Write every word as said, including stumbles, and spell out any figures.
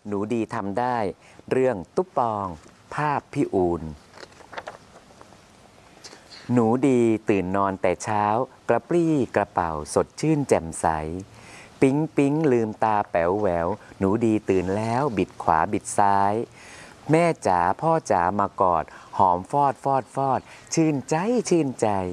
หนูดีทำได้เรื่องตุ๊ปปองภาพพี่อูนหนูดีตื่นนอนแต่เช้ากระปรี้กระเป๋าสดชื่นแจ่มใสปิ๊งปิ๊งลืมตาแป๋วแหววหนูดีตื่นแล้วบิดขวาบิดซ้ายแม่จ๋าพ่อจ๋ามากอดหอมฟอดฟอดฟอดชื่นใจชื่นใจ